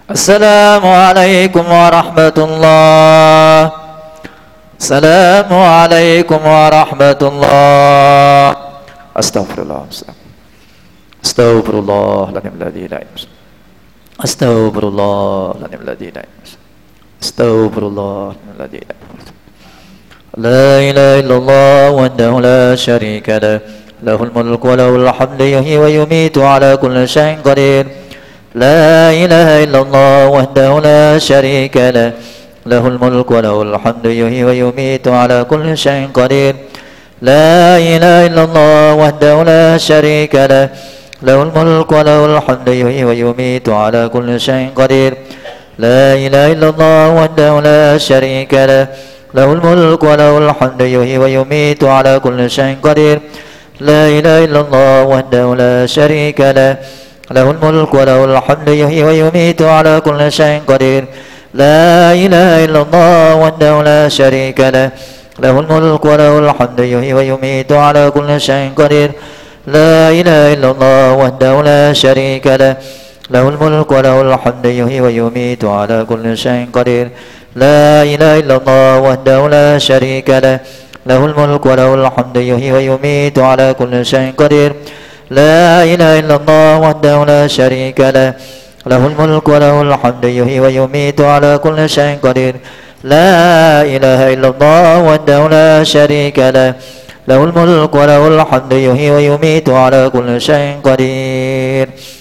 السلام عليكم ورحمة الله. السلام عليكم ورحمة الله. أستغفر الله. أستغفر الله العظيم الذي لا إله إلا هو. أستغفر الله العظيم الذي لا إله إلا هو. أستغفر الله الذي لا إله إلا هو. لا إله إلا الله وحده لا شريك له، له الملك وله الحمد يحيي ويميت على كل شيء قدير. لا إله إلا الله وحده لا شريك له، له الملك وله الحمد يحيي ويميت على كل شيء قدير. لا إله إلا الله وحده لا شريك له، له الملك وله الحمد يحيي ويميت على كل شيء قدير. لا إله إلا الله وحده لا شريك له، له الملك وله الحمد يحيي ويميت على كل شيء قدير. لا إله إلا الله وحده لا شريك له، له الملك وله الحمد يحيي ويميت على كل شيء قدير. لا إله إلا الله وحده لا شريك له، له الملك وله الحمد يحيي ويميت على كل شيء قدير. لا إله إلا الله وحده لا شريك له، له الملك وله الحمد يحيي ويميت على كل شيء قدير. لا إله إلا الله وحده لا شريك له، له الملك وله الحمد يحيي ويميت على كل شيء قدير. لا إله إلا الله وحده لا شريك له، له الملك وله الحمد يحيي ويميت على كل شيء قدير. لا إله إلا الله وحده لا شريك له، له الملك وله الحمد يحيي ويميت على كل شيء قدير.